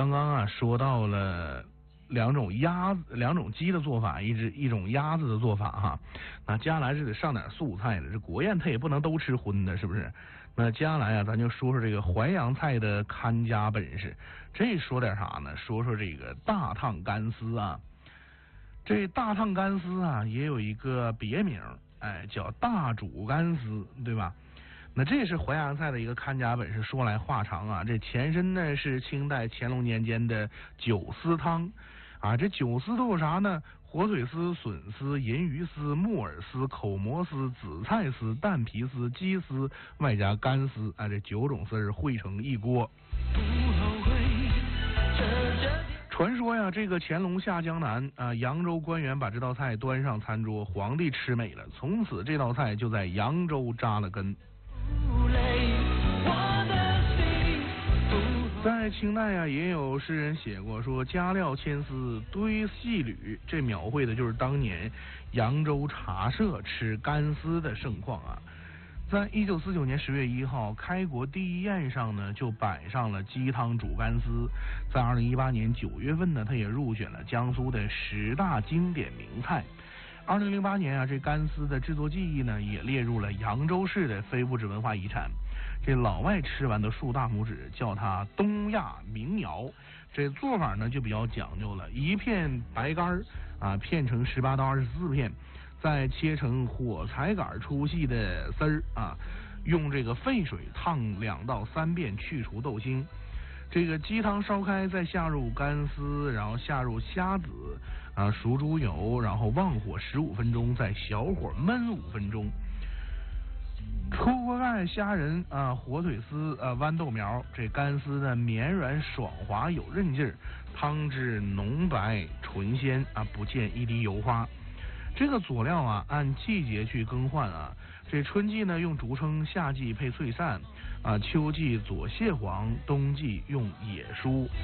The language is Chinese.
刚刚啊说到了两种鸡的做法，一种鸭子的做法哈。那接下来是得上点素菜了，这国宴它也不能都吃荤的，是不是？那接下来啊，咱就说说这个淮扬菜的看家本事。这说点啥呢？说说这个大烫干丝啊。这大烫干丝啊，也有一个别名，叫大煮干丝，对吧？那这是淮扬菜的一个看家本事。说来话长啊，这前身呢是清代乾隆年间的酒丝汤啊。这酒丝都有啥呢？火腿丝、笋丝、银鱼丝、木耳丝、口蘑丝、紫菜丝、蛋皮丝、鸡丝，外加干丝啊，这9种丝儿汇成一锅。传说呀，这个乾隆下江南啊，扬州官员把这道菜端上餐桌，皇帝吃美了，从此这道菜就在扬州扎了根。在清代啊，也有诗人写过说加料千丝堆细缕，这描绘的就是当年扬州茶社吃干丝的盛况啊。在1949年10月1号开国第一宴上呢，就摆上了鸡汤煮干丝。在2018年9月份呢，它也入选了江苏的10大经典名菜。2008年啊，这干丝的制作技艺呢，也列入了扬州市的非物质文化遗产。这老外吃完都竖大拇指，叫它东亚民谣。这做法呢就比较讲究了，一片白干啊，片成18到24片，再切成火柴杆粗细的丝儿啊，用这个沸水烫2到3遍，去除豆腥。这个鸡汤烧开，再下入干丝，然后下入虾子啊、熟猪油，然后旺火15分钟，再小火焖5分钟。出锅盖虾仁啊、火腿丝啊、豌豆苗，这干丝呢绵软爽滑有韧劲儿，汤汁浓白纯鲜啊，不见一滴油花。这个佐料啊，按季节去更换啊。这春季呢用竹蛏，夏季配脆鳝啊，秋季佐蟹黄，冬季用野蔬。